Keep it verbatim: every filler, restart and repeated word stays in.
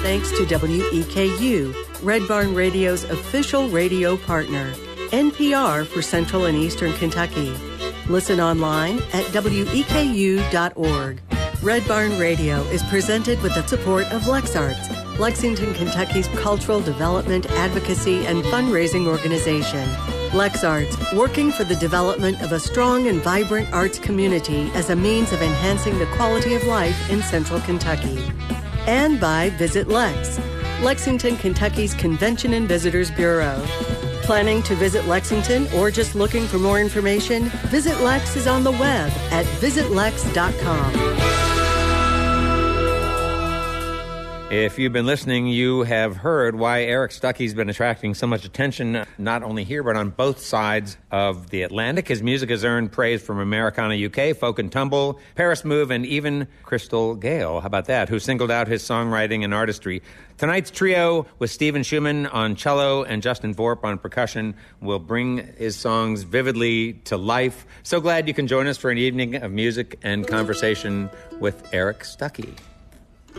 thanks to W E K U, Red Barn Radio's official radio partner, N P R for Central and Eastern Kentucky. Listen online at W E K U dot org. Red Barn Radio is presented with the support of LexArts, Lexington, Kentucky's cultural development, advocacy, and fundraising organization. LexArts, working for the development of a strong and vibrant arts community as a means of enhancing the quality of life in Central Kentucky. And by Visit Lex, Lexington, Kentucky's Convention and Visitors Bureau. Planning to visit Lexington or just looking for more information? Visit Lex is on the web at visit lex dot com. If you've been listening, you have heard why Eric Stuckey's been attracting so much attention, not only here, but on both sides of the Atlantic. His music has earned praise from Americana U K, Folk and Tumble, Paris Move, and even Crystal Gale. How about that? Who singled out his songwriting and artistry. Tonight's trio with Stephen Schumann on cello and Justin Vorp on percussion will bring his songs vividly to life. So glad you can join us for an evening of music and conversation with Eric Stuckey.